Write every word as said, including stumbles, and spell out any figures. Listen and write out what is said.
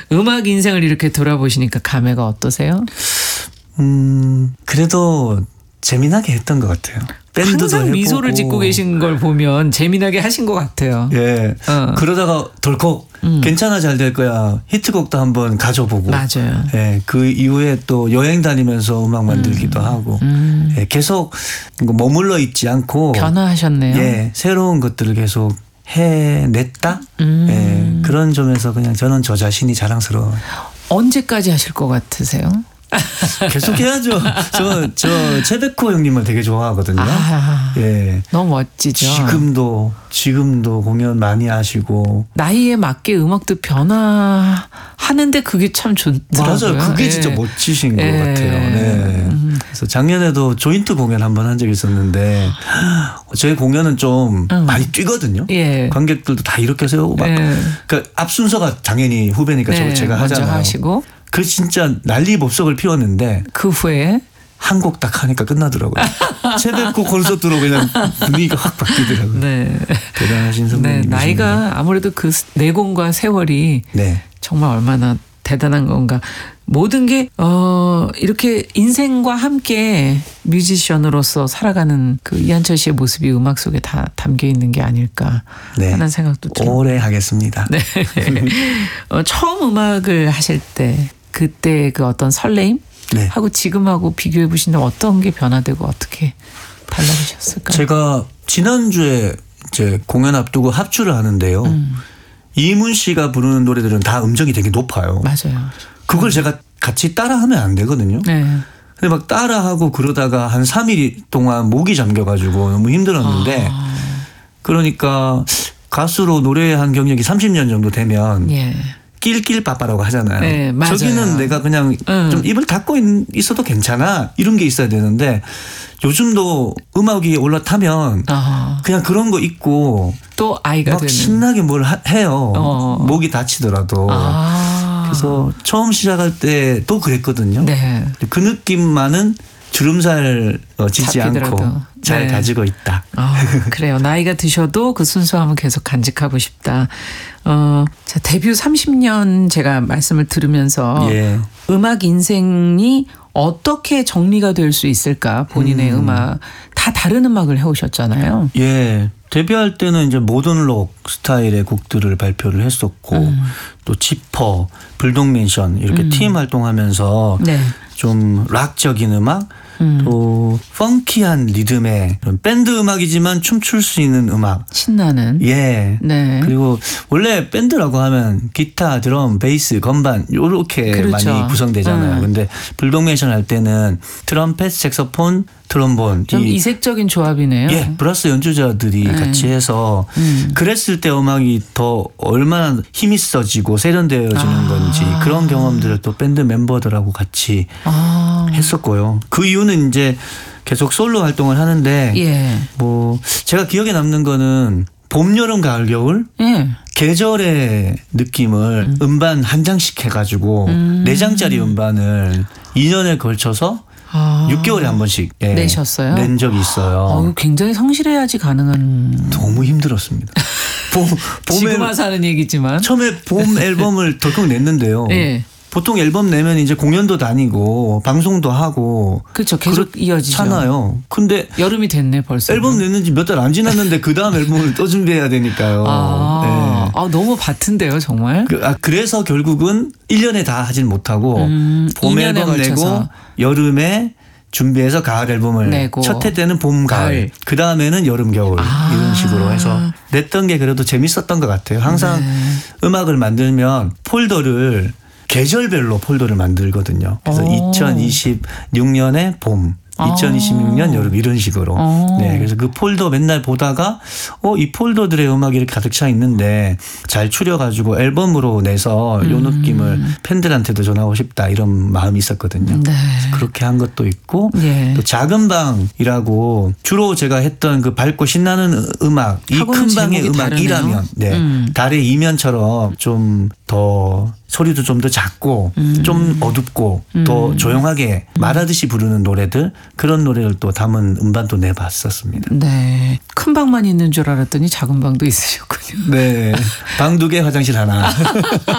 음악 인생을 이렇게 돌아보시니까 감회가 어떠세요? 음, 그래도 재미나게 했던 것 같아요. 밴드도 항상 해보고. 미소를 짓고 계신 걸 보면 재미나게 하신 것 같아요. 예. 어. 그러다가 덜컥 음. 괜찮아 잘 될 거야. 히트곡도 한번 가져보고. 맞아요. 예. 그 이후에 또 여행 다니면서 음악 만들기도 음. 하고. 음. 예. 계속 머물러 있지 않고. 변화하셨네요. 예. 새로운 것들을 계속 해냈다. 음. 예. 그런 점에서 그냥 저는 저 자신이 자랑스러워요. 언제까지 하실 것 같으세요? 계속 해야죠. 저, 저, 최백호 형님을 되게 좋아하거든요. 아, 예. 너무 멋지죠. 지금도, 지금도 공연 많이 하시고. 나이에 맞게 음악도 변화하는데 그게 참 좋더라고요. 맞아요. 그게 예. 진짜 멋지신 예. 것 같아요. 네. 그래서 작년에도 조인트 공연 한번 한 적이 있었는데, 저희 공연은 좀 음. 많이 뛰거든요. 예. 관객들도 다 이렇게 세우고 막. 예. 그러니까 앞 순서가 당연히 후배니까 저 네, 제가 먼저 하잖아요. 하시고 그 진짜 난리 법석을 피웠는데, 그 후에 한 곡 딱 하니까 끝나더라고요. 최백호 콘서트로 그냥 분위기가 확 바뀌더라고요. 네. 대단하신 네, 선배님이십니다. 나이가 아무래도 그 내공과 세월이 네. 정말 얼마나 대단한 건가. 모든 게 어, 이렇게 인생과 함께 뮤지션으로서 살아가는 그 이한철 씨의 모습이 음악 속에 다 담겨 있는 게 아닐까 네. 하는 생각도 들어요. 오래 하겠습니다. 네. 어, 처음 음악을 하실 때 그때 그 어떤 설레임 네. 하고 지금하고 비교해 보신다면 어떤 게 변화되고 어떻게 달라지셨을까요? 제가 지난주에 이제 공연 앞두고 합주를 하는데요. 음. 이문 씨가 부르는 노래들은 다 음정이 되게 높아요. 맞아요. 그걸 제가 같이 따라하면 안 되거든요. 네. 근데 막 따라하고 그러다가 한 삼 일 동안 목이 잠겨가지고 너무 힘들었는데 아. 그러니까 가수로 노래한 경력이 삼십 년 정도 되면 예. 낄낄빠빠라고 하잖아요. 네, 맞아요. 저기는 내가 그냥 음. 좀 입을 닫고 있어도 괜찮아 이런 게 있어야 되는데 요즘도 음악이 올라타면 아. 그냥 그런 거 있고 또 아이가 막 되는. 신나게 뭘 하- 해요. 어. 목이 다치더라도. 아. 그래서 처음 시작할 때도 그랬거든요. 네. 그 느낌만은 주름살 어, 지지 잡히더라도. 않고 잘 네. 가지고 있다. 아, 그래요. 나이가 드셔도 그 순수함을 계속 간직하고 싶다. 어, 자, 데뷔 삼십 년 제가 말씀을 들으면서 예. 음악 인생이 어떻게 정리가 될 수 있을까? 본인의 음. 악 다 다른 음악을 해오셨잖아요. 예. 데뷔할 때는 이제 모던록 스타일의 곡들을 발표를 했었고 음. 또 지퍼, 불독맨션 이렇게 음. 팀 활동하면서 네. 좀 락적인 음악 음. 또 펑키한 리듬의 밴드 음악이지만 춤출 수 있는 음악. 신나는. 예. 네. 그리고 원래 밴드라고 하면 기타, 드럼, 베이스, 건반 요렇게 그렇죠. 많이 구성되잖아요. 음. 근데 불독맨션 할 때는 트럼펫, 색소폰, 트럼본 좀 이 이색적인 조합이네요. 예, 브라스 연주자들이 네. 같이 해서 음. 그랬을 때 음악이 더 얼마나 힘이 써지고 세련되어지는 아. 건지 그런 경험들을 또 밴드 멤버들하고 같이 아. 했었고요. 그 이유는 이제 계속 솔로 활동을 하는데 예. 뭐 제가 기억에 남는 거는 봄, 여름, 가을, 겨울 예. 계절의 느낌을 음. 음반 한 장씩 해가지고 음. 네 장짜리 음반을 이 년에 걸쳐서 아. 육 개월에 한 번씩 예, 내셨어요? 낸 적이 있어요. 어우, 굉장히 성실해야지 가능한. 너무 힘들었습니다. 봄, 지금 봄에 와서 하는 얘기지만. 처음에 봄 앨범을 덜컥 냈는데요. 예. 보통 앨범 내면 이제 공연도 다니고 방송도 하고 그렇죠. 계속 이어지죠. 그렇잖아요. 근데 여름이 됐네 벌써. 앨범 냈는지 몇 달 안 지났는데 그 다음 앨범을 또 준비해야 되니까요. 아, 네. 아 너무 바쁜데요 정말. 그, 아, 그래서 결국은 일 년에 다 하진 못하고 음, 봄 이 년에 앨범 걸쳐서. 내고 여름에 준비해서 가을 앨범을 내고. 첫 해 때는 봄, 가을, 가을. 그 다음에는 여름, 겨울 아. 이런 식으로 해서 냈던 게 그래도 재밌었던 것 같아요. 항상 네. 음악을 만들면 폴더를 계절별로 폴더를 만들거든요. 그래서 오. 이천이십육 년에 봄, 이천이십육 년 여름 이런 식으로. 오. 네, 그래서 그 폴더 맨날 보다가 어, 이 폴더들의 음악이 이렇게 가득 차 있는데 잘 추려가지고 앨범으로 내서 이 음. 느낌을 팬들한테도 전하고 싶다 이런 마음이 있었거든요. 네. 그렇게 한 것도 있고 예. 또 작은 방이라고 주로 제가 했던 그 밝고 신나는 음악 이 하고는 큰 방의 제목이 음악이라면 다르네요. 네, 음. 달의 이면처럼 좀 더 소리도 좀 더 작고 음. 좀 어둡고 음. 더 조용하게 말하듯이 부르는 노래들 그런 노래를 또 담은 음반도 내봤었습니다. 네. 큰 방만 있는 줄 알았더니 작은 방도 있으셨군요. 네, 방 두 개 화장실 하나.